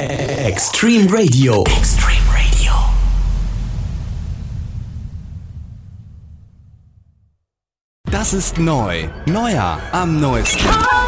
Extreme Radio. Extreme Radio. Das ist neu. Neuer am neuesten.